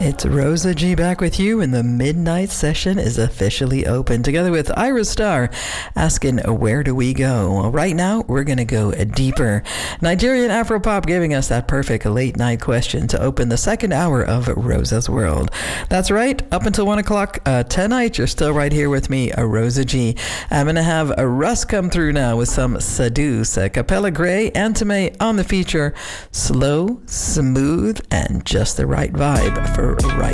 It's Rosa G back with you, and the midnight session is officially open, together with Ira Star asking, where do we go? Well, right now, we're going to go deeper. Nigerian Afropop giving us that perfect late night question to open the second hour of Rosa's World. That's right, up until 1 o'clock tonight, you're still right here with me, Rosa G. I'm going to have Russ come through now with some Seduce, Capella Gray, Antime on the feature, slow, smooth, and just the right vibe for right